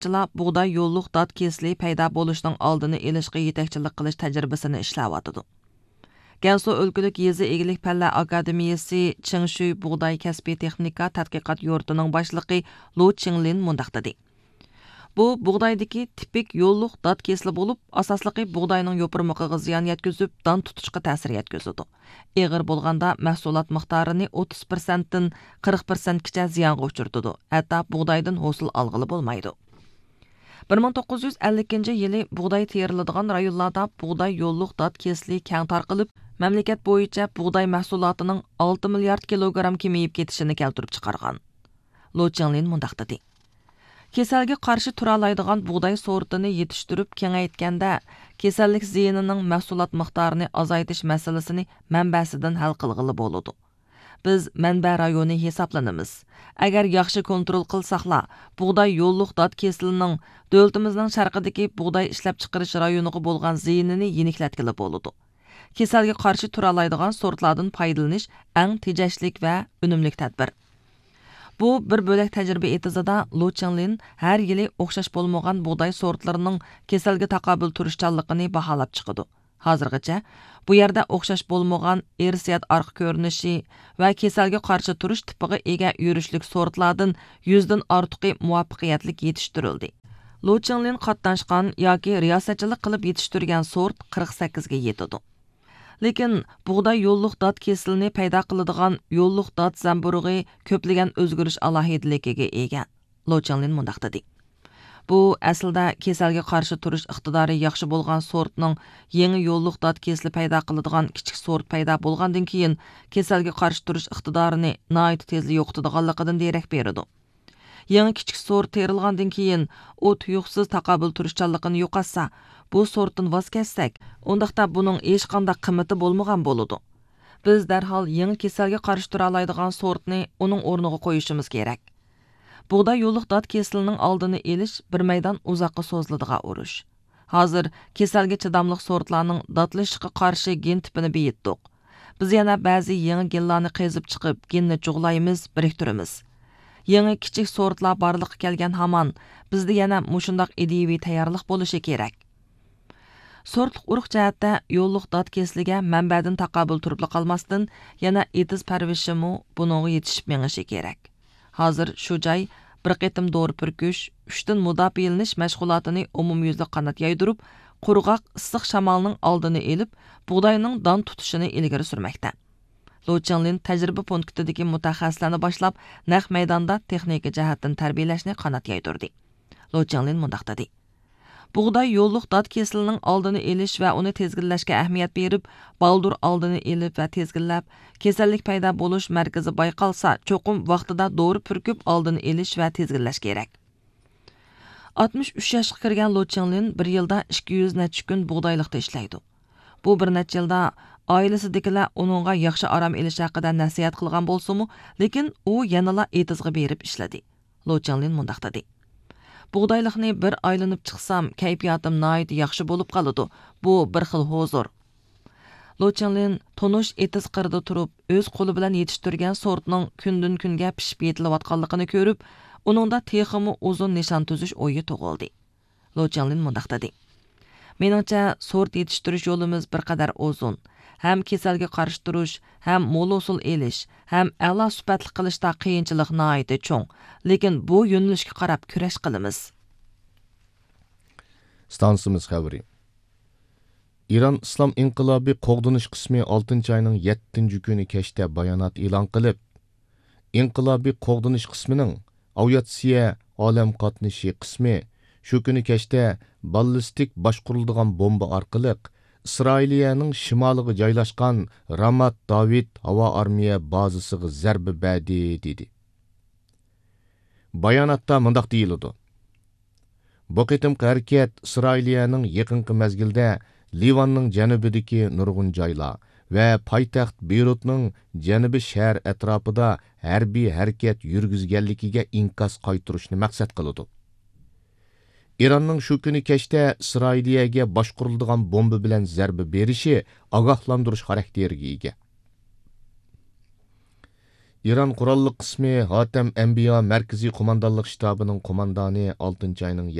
ئىقتىسادچىلار بۇغداي يوللۇق دات كېسىلى پەيدا بولۇشنىڭ ئالدىنى ئېلىشقا يېتەكچىلىك قىلىش تەجرىبىسىنى ئىشلەۋاتىدۇ. Gansu ئۆلكىلىك يېزا ئىگىلىك پەنلەر ئاكادېمىيەسى چىڭشۇي بۇغداي كەسپىي تېخنىكا تەتقىقات يۇرتىنىڭ باشلىقى لو چىڭلىن مۇنداق دېدى. Bu buğdaydaki tipik yolluk dat kesili bolup, asaslıqı buğdayның yopurmaqığı ziyan yetkizip, dan tutuşqa təsir yetkizidi. Eğir bolğanda məhsulat miqdarını 30%-dən 40%-kiçə ziyanğa uçurdudu. Hətta buğdaydan hosul alğılı bolmaydı. 1950-ci yılı buğday teyiriladigan rayonlarda buğday yolluk dat kesili kəng tarqılıb, məmləkət boyunca buğday məhsulatının 6 milyard kilogram kemiyib ketişini keltirib çıxarğan. Lo Chenglin mundaq dedi. Keselge qarşı turalaydigan buğday sortini yetiştirip kengaytkanda kesellik ziyinining mahsulot miqdorini azaytish masalasini manbasidan hal qilg'ili bo'ladi. Biz manba rayoni hisoblanamiz. Agar yaxshi kontrol qilsaqla, buğday yo'lluq dot kesilining davlatimizning sharqidagi buğday ishlab chiqarish rayoniga bo'lgan ziyinini yeniklatkili bo'ladi. Keselge qarşı turalaydigan sortlardan foydalanish eng tejashlik va unumli tadbir. Bu bir bölək təcrübə etizida Lo Chenglin hər yili oxşaş bolmagan buğday sortlarının keselge taqabül turuşçanlığını bahalab çıxıdı. Hazırgacha bu yerdə oxşaş bolmagan irsiyat arq görünüşü və keselge qarşı turuş tipiga ega yürüşlük sortlardan 100-dən artıqı muvaffaqiyatlik yetiştirildi. Lo Chenglin qatnaşqan yoki riyosatchilik qilib yetishtirgan sort 48 ga yetadi. Lekin buğday yolluk dat kesilini payda qiladigan yolluk dat zamburug'i köpləgən özgürüş alahidligiga ega. Lo Chenglin mundaq dedi. Bu aslida keselge qarşı turuş iqtidori yaxshi bo'lgan sortning yangi yolluk dat kesili payda qiladigan kichik sort payda bo'lgandan keyin keselge qarşı turuş iqtidorini nihoyat tezli yo'qotadiganligidan derak beradi. Yangi kichik sort terilgandan keyin u tuyuqsiz taqabül turuşchanligini yo'qotsa, bu sortdan voz kechsak, undaqda buning hech qanday qimmati bo'lmagan bo'ladi. Biz darhol yangi keselge qarshi tura oladigan sortni uning o'rniga qo'yishimiz kerak. Buğday yo'lluq dat kesilining oldini olish bir maydon uzoqqa so'ziladigan urush. Hozir keselge chidamliq sortlarning datlashiga qarshi gen tipini beyitdik. Biz yana ba'zi yangi genlarni qezib chiqib, genni cho'g'laymiz, biriktiramiz. Yangi kichik sortlar borliqqa kelgan hamon bizda yana mushundoq ideaviy tayyorlik bo'lishi kerak. Sortliq urug' jihatda yo'lluq dat kesiliga manbadan taqabül turib qolmasdan yana etiz parvishimi buningga yetishib mengishi kerak. Hozir shu joy bir qitim dori purkush, 3dan mudofiyalanish mashg'ulotini umumyuzli qanot yaydirib, qurg'oq issiq shamolning oldini elib, buğdayning don tutishini ilgari surmoqda. Lo Chenglin tajriba punktidagi mutaxassislarni boshlab, naq maydonda texnika jihatdan tarbiyalashni qanot yaydirdi. Lo Chenglin mundaq dedi. Buğday yo'lluq dat kesilining oldini elish va uni tezginlashga ahamiyat berib, baldur oldini elib va tezginlab, kasallik paydo bo'lish markazi bayqalsa, cho'qim vaqtida dori purkib oldini elish va tezginlash kerak. 63 yoshga kirgan Lo Chenglin bir yilda 200 necha kun buğdayliqda ishlaydi. Bu bir necha yilda oilasidagilar uningga yaxshi orom elish haqida nasihat qilgan bo'lsa-mu, lekin u yanala etizga berib ishladi. Lo Chenglin mundaq dedi. Buğdaylıqni bir aylanib chiqsam, kayfiyatim nihoyat yaxshi bo'lib qoladi. Bu bir xil huzur. Lo Chenglin tonush etiz qirida turib, o'z qo'li bilan yetishtirgan sortning kundan kunga pishib yetilayotganligini ko'rib, uningda texmi uzun nishon tuzish o'yi tug'ildi. Lo Chenglin mundaq dedi. Meningcha, sort yetishtirish yo'limiz bir qadar uzun. Ham keselga qarshi turish, ham mo'l usul elish, ham a'lo sifatli qilishda qiyinchilik nihoyat cho'ng. Lekin bu yo'nalishga qarab kurash qilamiz. Stansimiz xabari. İran İslam İnqilobi qo'g'dinish qismi 6-oyning 7-kuni kechda bayonot e'lon qilib, Inqilobi qo'g'dinish qismining aviatsiya olam qatnashi qismi shu kuni kechda ballistik boshquriladigan bomba orqali İsrailiyaning shimoliga joylashgan Ramat David havo armiya bazasiga zarba berdi dedi. Bayonotda mundaq deyiladi. Bu qitimqi harakat İsrailiyaning yaqinqi mezgilda Livanning janubidagi nurg'un joylar va poytaxt Beyrutning janubiy shahar atrofida harbiy harakat yurgizganligiga inkos qaytarishni maqsad qiladi. İranning shu kuni kechda İsrailiyaga boshquriladigan bomba bilan zarba berishi ogohlantirish xarakteriga ega. İran qurolliq qismi Hatem Enbiya Mərkəzi Qomandanlıq ştabının qo'mondoni 6 ayning